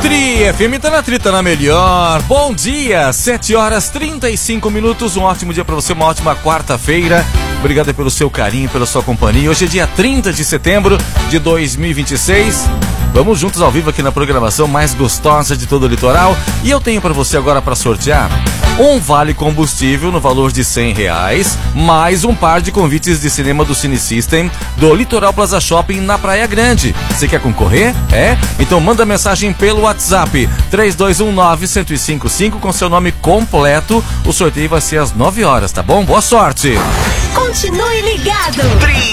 Tri FM tá na trita na melhor. Bom dia, 7h35. Um ótimo dia pra você, uma ótima quarta-feira. Obrigado pelo seu carinho, pela sua companhia. Hoje é dia 30 de setembro de 2026. Vamos juntos ao vivo aqui na programação mais gostosa de todo o litoral. E eu tenho pra você agora pra sortear um vale combustível no valor de R$100, mais um par de convites de cinema do Cine System do Litoral Plaza Shopping na Praia Grande. Você quer concorrer? Então manda mensagem pelo WhatsApp 3219-1055 com seu nome completo. O sorteio vai ser às 9 horas, tá bom? Boa sorte! Continue ligado!